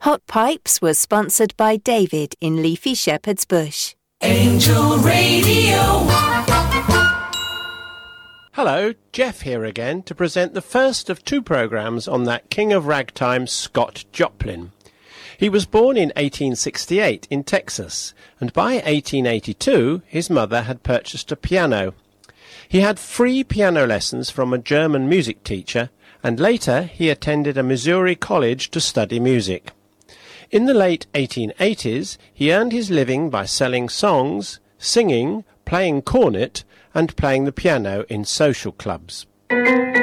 Hot Pipes was sponsored by David in Leafy Shepherd's Bush. Angel Radio. Hello, Jeff here again to present the first of two programmes on that king of ragtime, Scott Joplin. He was born in 1868 in Texas, and by 1882 his mother had purchased a piano. He had free piano lessons from a German music teacher, and later he attended a Missouri college to study music. In the late 1880s, he earned his living by selling songs, singing, playing cornet, and playing the piano in social clubs.